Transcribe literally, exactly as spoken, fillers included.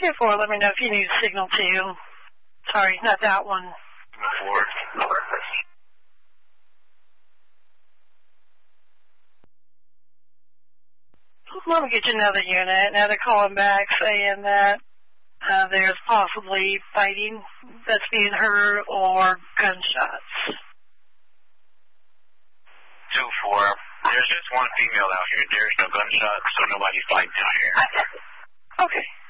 two four, let me know if you need a signal too. Sorry, not that one. Four. Let me get you another unit. Now they're calling back saying that uh, there's possibly fighting that's being heard or gunshots. Two four. There's just one female out here. There's no gunshots, so nobody's fighting out here. Okay.